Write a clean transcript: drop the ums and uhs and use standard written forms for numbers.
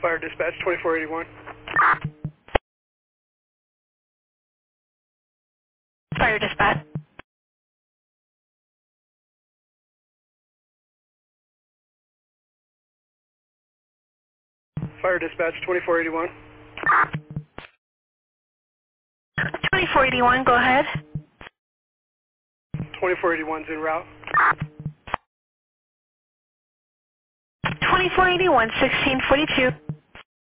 Fire dispatch 2481. Fire dispatch. Fire dispatch 2481. 2481, go ahead. 2481's en route. 2481, 1642.